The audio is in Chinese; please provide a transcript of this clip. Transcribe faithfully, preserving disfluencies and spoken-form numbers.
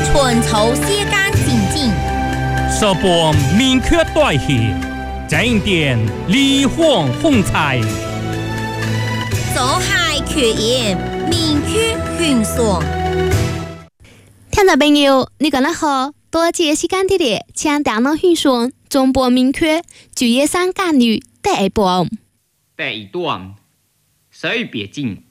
春秋时间静静， 十本明确代写，经典李黄风采。 走海缺盐，明确迅速。 听众朋友，你讲得好，多谢时间的咧，请电脑迅速中波明确九月三干女第一波。 第一段，手语别进。